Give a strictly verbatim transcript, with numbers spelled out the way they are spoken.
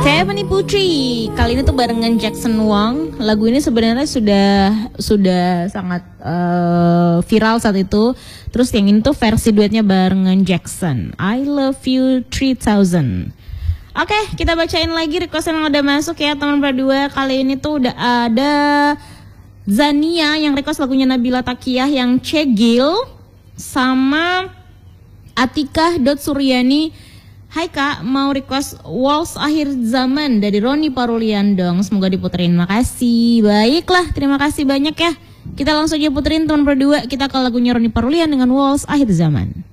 Stephanie Putri kali ini tuh barengan Jackson Wang. Lagu ini sebenarnya sudah sudah sangat uh, viral saat itu. Terus yang ini tuh versi duetnya barengan Jackson, I Love You three thousand. Oke, kita bacain lagi request yang udah masuk ya teman berdua. Kali ini tuh udah ada Zania yang request lagunya Nabila Takiyah yang Cegil, sama Atika Dot Suryani. Hai Kak, mau request Waltz Akhir Zaman dari Roni Parulian dong. Semoga diputerin. Makasih. Baiklah, terima kasih banyak ya. Kita langsung aja puterin teman berdua. Kita ke lagunya Roni Parulian dengan Waltz Akhir Zaman.